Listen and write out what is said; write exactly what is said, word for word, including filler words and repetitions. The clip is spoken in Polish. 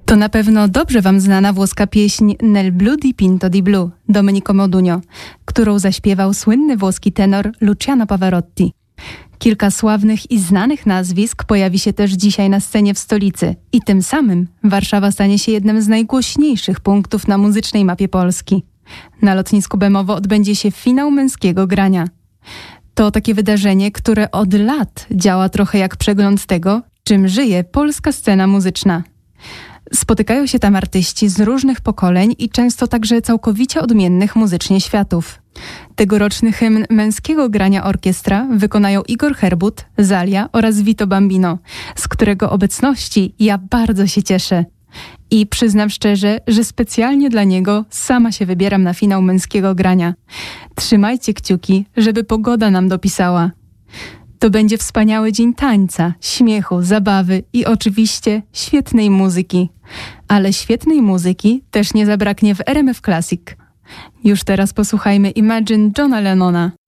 To na pewno dobrze wam znana włoska pieśń Nel blu dipinto di blu Domenico Modugno, którą zaśpiewał słynny włoski tenor Luciano Pavarotti. Kilka sławnych i znanych nazwisk pojawi się też dzisiaj na scenie w stolicy i tym samym Warszawa stanie się jednym z najgłośniejszych punktów na muzycznej mapie Polski. Na lotnisku Bemowo odbędzie się finał męskiego grania. To takie wydarzenie, które od lat działa trochę jak przegląd tego, czym żyje polska scena muzyczna. Spotykają się tam artyści z różnych pokoleń i często także całkowicie odmiennych muzycznie światów. Tegoroczny hymn męskiego grania orkiestra wykonają Igor Herbut, Zalia oraz Vito Bambino, z którego obecności ja bardzo się cieszę. I przyznam szczerze, że specjalnie dla niego sama się wybieram na finał męskiego grania. Trzymajcie kciuki, żeby pogoda nam dopisała. To będzie wspaniały dzień tańca, śmiechu, zabawy i oczywiście świetnej muzyki. Ale świetnej muzyki też nie zabraknie w R M F Classic. Już teraz posłuchajmy Imagine Johna Lennona.